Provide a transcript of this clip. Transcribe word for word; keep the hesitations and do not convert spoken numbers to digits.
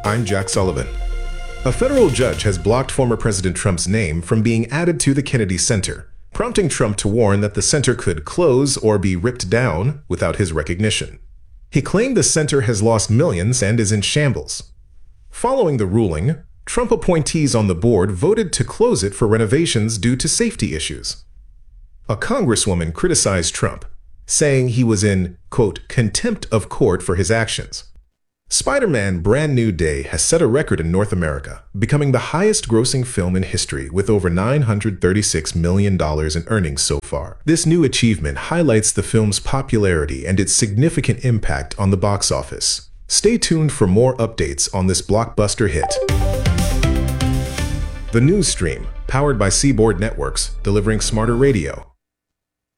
I'm Jack Sullivan. A federal judge has blocked former President Trump's name from being added to the Kennedy Center, prompting Trump to warn that the center could close or be ripped down without his recognition. He claimed the center has lost millions and is in shambles. Following the ruling, Trump appointees on the board voted to close it for renovations due to safety issues. A congresswoman criticized Trump, saying he was in, quote, contempt of court for his actions. Spider-Man: Brand New Day has set a record in North America, becoming the highest-grossing film in history with over nine hundred thirty-six million dollars in earnings so far. This new achievement highlights the film's popularity and its significant impact on the box office. Stay tuned for more updates on this blockbuster hit. The News Stream, powered by Seaboard Networks, delivering smarter radio.